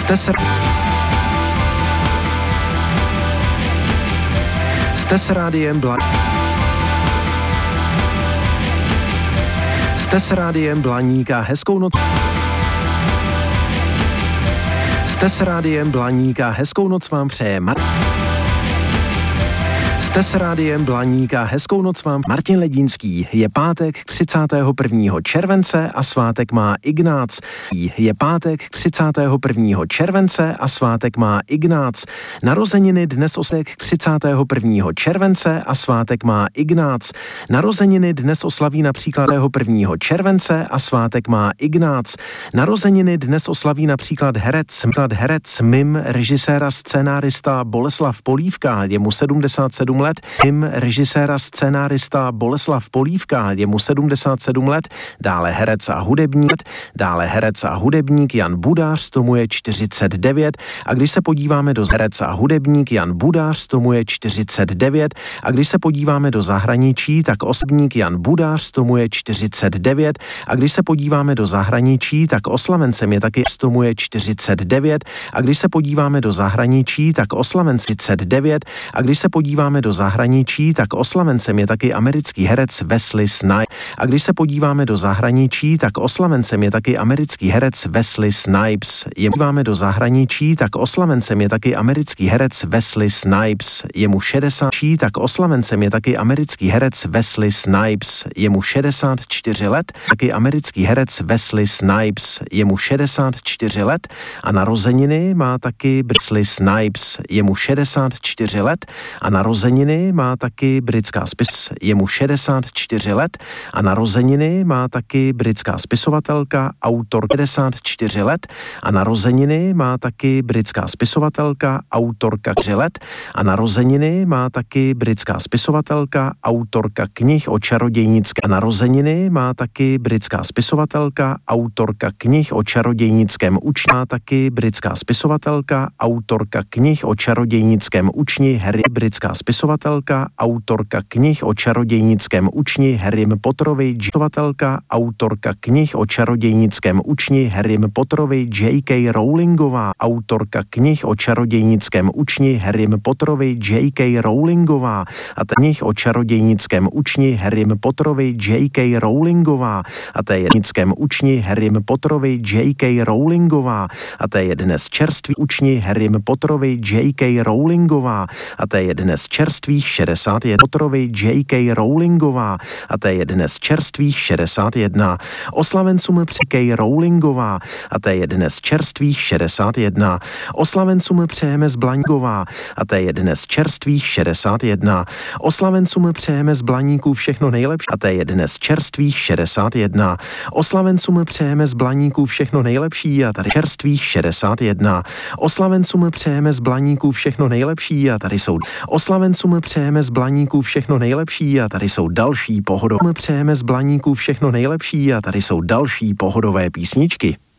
Jste s rádiem Jste s rádiem Blaník a hezkou noc. Jste s rádiem Blaník a hezkou noc vám přeje Jste s rádiem Blaník a hezkou noc vám Martin Ledínský. Je pátek 31. července a svátek má Ignác. Je pátek 31. července a svátek má Ignác. Narozeniny dnes oslaví 31. července a svátek má Ignác. Narozeniny dnes oslaví například 1. července a svátek má Ignác. Narozeniny dnes oslaví například herec, mim, režiséra, scénárista Boleslav Polívka, je mu 77 let. Mim, režiséra, scénárista Boleslav Polívka, je mu 77 let. Dále herec a hudebník Jan Budář, tomu je 49. A když se podíváme do herec a hudebník Jan Budář, tomu je 49. A když se podíváme do zahraničí, tak osobník Jan Budář, tomu je 49. A když se podíváme do zahraničí, tak oslavencem je taky, tomu je 49. A když se podíváme do zahraničí, tak oslavencem 39. A když se podíváme do zahraničí, tak oslavencem je taky americký herec Wesley Snipes. A když se podíváme do zahraničí, tak oslavencem je taky americký herec Wesley Snipes. Podíváme do zahraničí, tak oslavencem je taky americký herec Wesley Snipes. Je mu 60, tak oslavencem je taky americký herec Wesley Snipes. Je mu 64 let, taky americký herec Wesley Snipes. Je mu 64 let a narozeniny má taky Wesley Snipes. Je mu 64 let a narozeniny má taky britská je mu 64 let a narozeniny má taky britská spisovatelka, autor 64 let a narozeniny má taky britská spisovatelka, autorka 4 let a narozeniny má taky britská spisovatelka, autorka knih o čarodějnické a narozeniny má taky britská spisovatelka, autorka knih o čarodějnickém učni, má taky britská spisovatelka, autorka knih o čarodějnickém učni Harry, britská spisovatelka, autorka knih o čarodějnickém učni Harrym Potterovi, autorka knih o čarodějnickém učni Harrym Potterovi J.K. Rowlingová, autorka knih o čarodějnickém učni Harrym Potterovi J.K. Rowlingová a knih o čarodějnickém učni Harrym Potterovi J.K. Rowlingová a té jednickém učni Harrym Potterovi J.K. Rowlingová a té je dnes čerstvý učni Harrym Potterovi J.K. Rowlingová a té je dnes čerstvých 61 Potterovi J.K. Rowlingová a té je dnes čerstvých 61 oslavencům J.K. Rowlingová a té je dnes čerstvých 61 oslavencům přejeme z Blaníková a té je dnes čerstvých 61 oslavencům přejeme z Blaníků všechno nejlepší a té je dnes čerstvých 61 oslavencům přejeme z Blaníků všechno nejlepší a tady čerstvých 61 oslavencům přejeme z Blaníků všechno nejlepší a tady jsou oslavencům přejeme z Blaníků všechno nejlepší a tady jsou další pohodové přejeme z Blaníků všechno nejlepší a tady jsou další pohodové písničky.